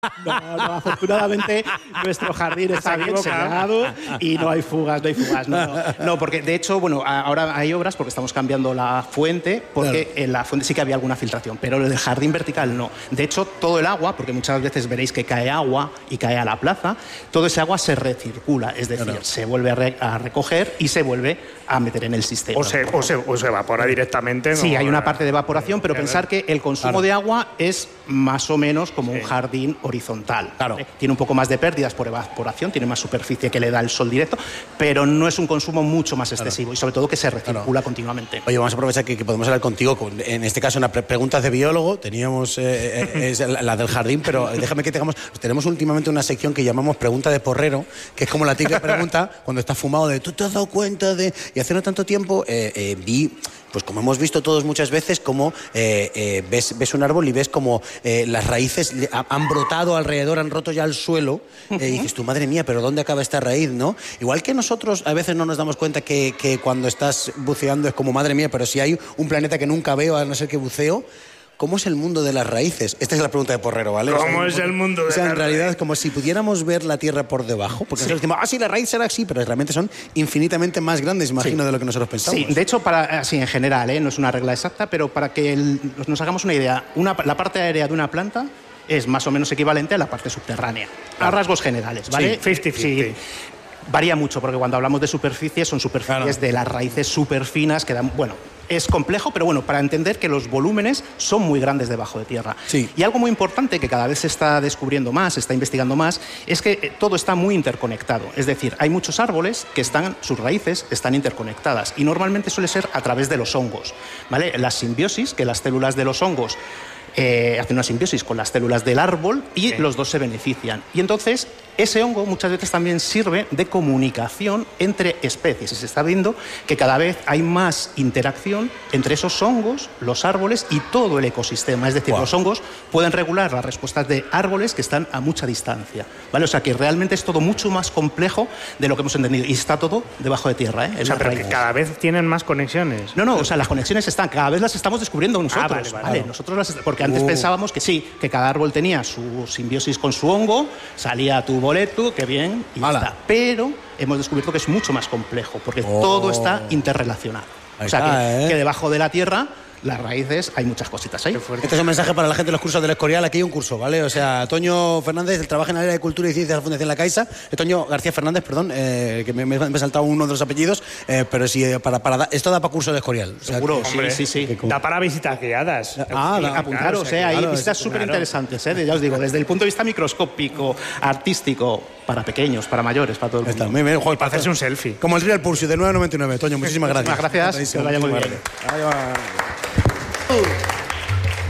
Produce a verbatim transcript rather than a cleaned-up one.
No, no, afortunadamente nuestro jardín está bien sellado y no hay fugas, no hay fugas. No, no, no, porque de hecho, bueno, ahora hay obras porque estamos cambiando la fuente, porque claro, en la fuente sí que había alguna filtración, pero en el jardín vertical no. De hecho, todo el agua, porque muchas veces veréis que cae agua y cae a la plaza, todo ese agua se recircula, es decir, claro, se vuelve a, re a recoger y se vuelve a meter en el sistema. O se, o se, o se evapora directamente. ¿no? Sí, hay una parte de evaporación, pero pensar que el consumo claro, de agua es más o menos como sí, un jardín horizontal. Claro. ¿Vale? Tiene un poco más de pérdidas por evaporación, tiene más superficie que le da el sol directo, pero no es un consumo mucho más excesivo, claro, y sobre todo que se recircula claro, continuamente. Oye, vamos a aprovechar que, que podemos hablar contigo, con, en este caso, una pre preguntas de biólogo. Teníamos eh, eh, la, la del jardín, pero déjame que tengamos... Tenemos últimamente una sección que llamamos pregunta de porrero, que es como la típica pregunta cuando estás fumado de ¿tú te has dado cuenta de...? Y hace no tanto tiempo eh, eh, vi... Pues como hemos visto todos muchas veces, como eh, eh, ves, ves un árbol y ves como eh, las raíces han brotado alrededor, han roto ya el suelo, eh, y dices tú, madre mía, pero ¿dónde acaba esta raíz, no? Igual que nosotros a veces no nos damos cuenta que, que cuando estás buceando es como, madre mía, pero si hay un planeta que nunca veo, a no ser que buceo... ¿Cómo es el mundo de las raíces? Esta es la pregunta de porrero, ¿vale? ¿Cómo o sea, es el mundo de o sea, las en realidad raíces? Es como si pudiéramos ver la Tierra por debajo, porque sí, nosotros decimos, ah, sí, la raíz será así, pero realmente son infinitamente más grandes, imagino, sí, de lo que nosotros pensamos. Sí, de hecho, para, así en general, ¿eh? No es una regla exacta, pero para que el, nos hagamos una idea, una, la parte aérea de una planta es más o menos equivalente a la parte subterránea, claro, a rasgos generales, ¿vale? Sí, cincuenta cincuenta. Sí. Varía mucho, porque cuando hablamos de superficies, son superficies claro, de las raíces súper finas que dan, bueno... Es complejo, pero bueno, para entender que los volúmenes son muy grandes debajo de tierra. Sí. Y algo muy importante que cada vez se está descubriendo más, se está investigando más, es que todo está muy interconectado. Es decir, hay muchos árboles que están, sus raíces están interconectadas y normalmente suele ser a través de los hongos, ¿vale? La simbiosis, que las células de los hongos eh, hacen una simbiosis con las células del árbol y sí, los dos se benefician. Y entonces... ese hongo muchas veces también sirve de comunicación entre especies y se está viendo que cada vez hay más interacción entre esos hongos, los árboles y todo el ecosistema. Es decir, wow, los hongos pueden regular las respuestas de árboles que están a mucha distancia, ¿vale? O sea que realmente es todo mucho más complejo de lo que hemos entendido y está todo debajo de tierra, ¿eh? O sea, pero que cada vez tienen más conexiones. No, no, o sea, las conexiones están, cada vez las estamos descubriendo nosotros, ah, vale, vale, ¿vale? Nosotros las, porque antes uh. pensábamos que sí, que cada árbol tenía su simbiosis con su hongo, salía tu boleto, qué bien, y ya está. Pero hemos descubierto que es mucho más complejo, porque oh. todo está interrelacionado. Ahí o sea, está, que, ¿eh? que debajo de la tierra, las raíces, hay muchas cositas ahí. Este es un mensaje para la gente de los cursos del Escorial. Aquí hay un curso, ¿vale? O sea, Toño Fernández, el trabaja en el área de Cultura y Ciencias de la Fundación La Caixa. Toño García Fernández, perdón, eh, que me, me he saltado uno de los apellidos, eh, pero sí, para, para, esto da para curso del Escorial. O sea, seguro, que, sí, hombre, sí, sí. Da para visitas guiadas. Ah, sí, da, apuntaros, claro, eh, hay claro, visitas súper claro, interesantes, eh, ya os digo, desde el punto de vista microscópico, artístico, para pequeños, para mayores, para todo el mundo. Está, me, me, joder, para hacerse un selfie. Como el Real Pursuit de nueve noventa y nueve. Toño, muchísimas gracias. Muchísimas gracias, que vaya muy bien. Ahí va.